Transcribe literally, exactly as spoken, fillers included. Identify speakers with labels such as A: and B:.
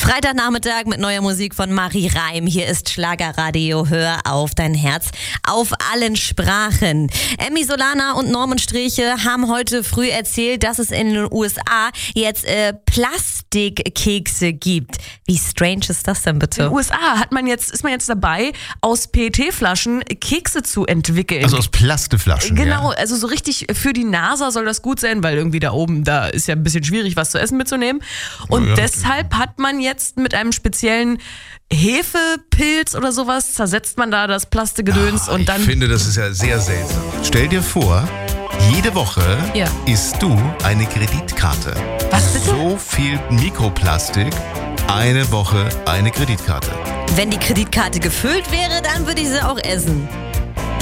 A: Freitagnachmittag mit neuer Musik von Marie Reim. Hier ist Schlagerradio. Hör auf dein Herz auf allen Sprachen. Emmy Solana und Norman Sträche haben heute früh erzählt, dass es in den U S A jetzt äh, Plastikkekse gibt. Wie strange ist das denn bitte?
B: In den U S A hat man jetzt, ist man jetzt dabei, aus P E T-Flaschen Kekse zu entwickeln.
C: Also aus Plasteflaschen.
B: Genau,
C: ja.
B: also so richtig für die NASA soll das gut sein, weil irgendwie da oben, da ist ja ein bisschen schwierig, was zu essen mitzunehmen. Und
C: Ja.
B: deshalb hat man jetzt mit einem speziellen Hefepilz oder sowas, zersetzt man da das Plastikgedöns
C: Ah,
B: und dann...
C: Ich finde, das ist ja sehr seltsam. Stell dir vor, jede Woche
B: Ja.
C: isst du eine Kreditkarte.
B: Was bitte?
C: So viel Mikroplastik, eine Woche eine Kreditkarte.
A: Wenn die Kreditkarte gefüllt wäre, dann würde ich sie auch essen.